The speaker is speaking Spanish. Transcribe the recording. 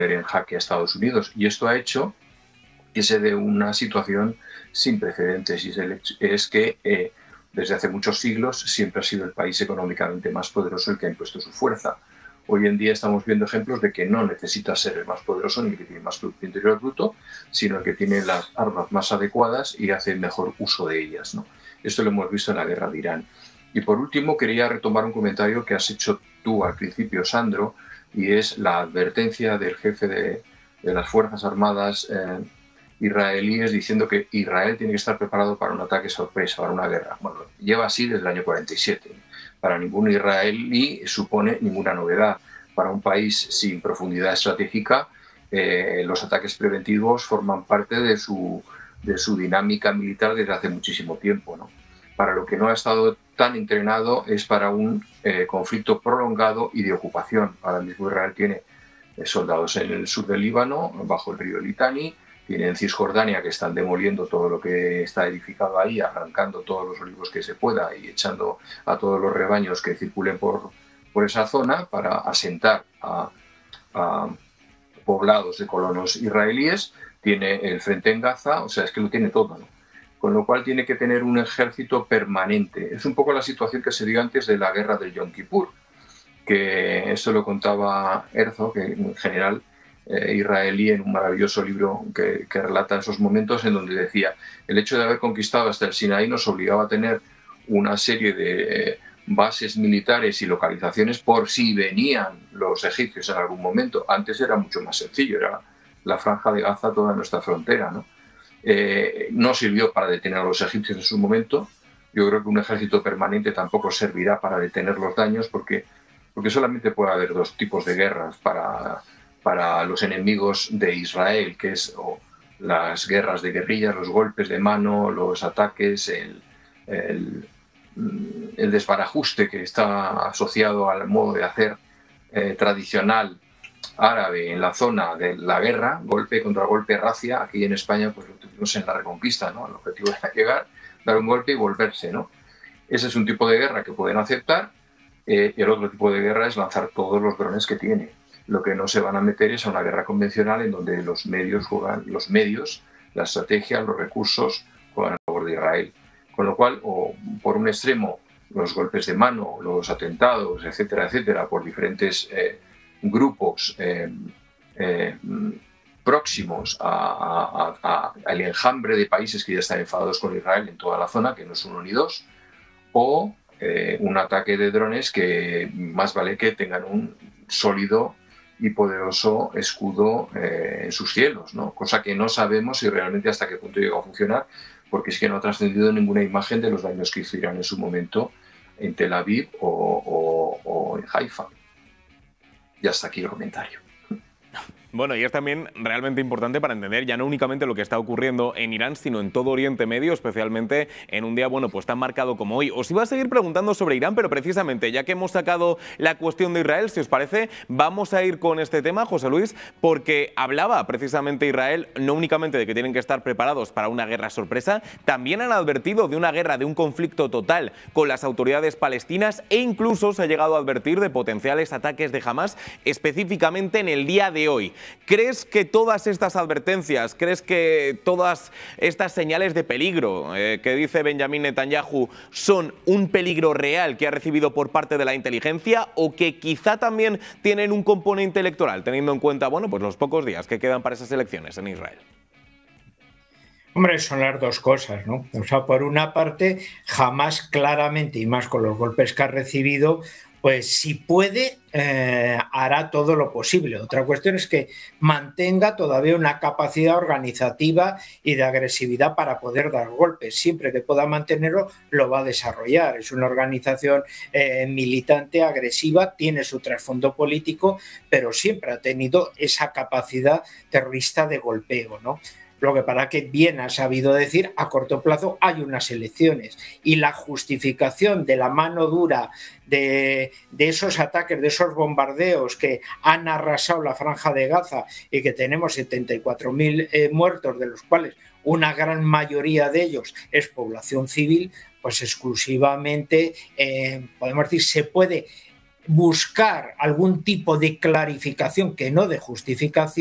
en jaque a Estados Unidos. Y esto ha hecho que se dé una situación sin precedentes, y es que desde hace muchos siglos siempre ha sido el país económicamente más poderoso el que ha impuesto su fuerza. Hoy en día estamos viendo ejemplos de que no necesita ser el más poderoso ni que tiene más Producto Interior Bruto, sino que tiene las armas más adecuadas y hace mejor uso de ellas, ¿no? Esto lo hemos visto en la guerra de Irán. Y por último, quería retomar un comentario que has hecho tú al principio, Sandro, y es la advertencia del jefe de las Fuerzas Armadas israelíes diciendo que Israel tiene que estar preparado para un ataque sorpresa, para una guerra. Bueno, lleva así desde el año 47. Para ningún israelí supone ninguna novedad. Para un país sin profundidad estratégica, los ataques preventivos forman parte de su dinámica militar desde hace muchísimo tiempo, ¿no? Para lo que no ha estado tan entrenado es para un conflicto prolongado y de ocupación. Ahora mismo Israel tiene soldados en el sur del Líbano, bajo el río Litani, tiene en Cisjordania, que están demoliendo todo lo que está edificado ahí, arrancando todos los olivos que se pueda y echando a todos los rebaños que circulen por esa zona para asentar a poblados de colonos israelíes. Tiene el frente en Gaza, o sea, es que lo tiene todo, ¿no? Con lo cual tiene que tener un ejército permanente. Es un poco la situación que se dio antes de la guerra del Yom Kippur, que eso lo contaba Herzog, que en general israelí, en un maravilloso libro que relata esos momentos, en donde decía: el hecho de haber conquistado hasta el Sinaí nos obligaba a tener una serie de bases militares y localizaciones por si venían los egipcios en algún momento. Antes era mucho más sencillo, era la franja de Gaza toda nuestra frontera, ¿no? No sirvió para detener a los egipcios en su momento. Yo creo que un ejército permanente tampoco servirá para detener los daños, porque solamente puede haber dos tipos de guerras para los enemigos de Israel, que es las guerras de guerrillas, los golpes de mano, los ataques, el desbarajuste que está asociado al modo de hacer tradicional árabe en la zona de la guerra, golpe contra golpe, racia. Aquí en España pues lo tuvimos en la Reconquista, ¿no? El objetivo era llegar, dar un golpe y volverse, ¿no? Ese es un tipo de guerra que pueden aceptar. El otro tipo de guerra es lanzar todos los drones que tiene. Lo que no se van a meter es a una guerra convencional en donde los medios, la estrategia, los recursos juegan a favor de Israel. Con lo cual, o por un extremo, los golpes de mano, los atentados, etcétera, etcétera, por diferentes grupos próximos al enjambre de países que ya están enfadados con Israel en toda la zona, que no es uno ni dos, o un ataque de drones que más vale que tengan un sólido y poderoso escudo en sus cielos, ¿no? Cosa que no sabemos si realmente hasta qué punto llega a funcionar, porque es que no ha trascendido ninguna imagen de los daños que hizo Irán en su momento en Tel Aviv o en Haifa. Y hasta aquí el comentario. Bueno, y es también realmente importante para entender ya no únicamente lo que está ocurriendo en Irán, sino en todo Oriente Medio, especialmente en un día, bueno, pues tan marcado como hoy. Os iba a seguir preguntando sobre Irán, pero precisamente, ya que hemos sacado la cuestión de Israel, si os parece, vamos a ir con este tema, José Luis, porque hablaba precisamente Israel no únicamente de que tienen que estar preparados para una guerra sorpresa, también han advertido de una guerra, de un conflicto total con las autoridades palestinas, e incluso se ha llegado a advertir de potenciales ataques de Hamás, específicamente en el día de hoy. ¿Crees que todas estas advertencias, crees que todas estas señales de peligro que dice Benjamín Netanyahu son un peligro real que ha recibido por parte de la inteligencia, o que quizá también tienen un componente electoral, teniendo en cuenta, bueno, pues los pocos días que quedan para esas elecciones en Israel? Hombre, son las dos cosas, ¿no? O sea, por una parte, Hamás claramente, y más con los golpes que ha recibido, pues si puede, hará todo lo posible. Otra cuestión es que mantenga todavía una capacidad organizativa y de agresividad para poder dar golpes. Siempre que pueda mantenerlo, lo va a desarrollar. Es una organización militante, agresiva, tiene su trasfondo político, pero siempre ha tenido esa capacidad terrorista de golpeo, ¿no? Lo que para que bien ha sabido decir, a corto plazo hay unas elecciones, y la justificación de la mano dura de esos ataques, de esos bombardeos que han arrasado la franja de Gaza y que tenemos 74.000 muertos, de los cuales una gran mayoría de ellos es población civil, pues exclusivamente, podemos decir, se puede buscar algún tipo de clarificación que no de justificación